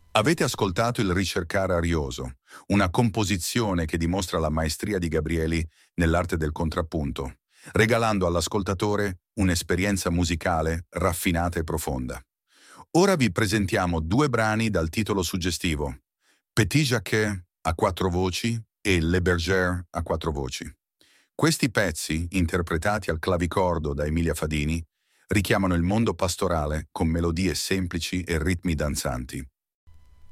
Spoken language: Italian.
Avete ascoltato il Ricercare Arioso, una composizione che dimostra la maestria di Gabrieli nell'arte del contrappunto, regalando all'ascoltatore un'esperienza musicale raffinata e profonda. Ora vi presentiamo due brani dal titolo suggestivo, Petit Jacquet a quattro voci e Le Bergère a quattro voci. Questi pezzi, interpretati al clavicordo da Emilia Fadini, richiamano il mondo pastorale con melodie semplici e ritmi danzanti.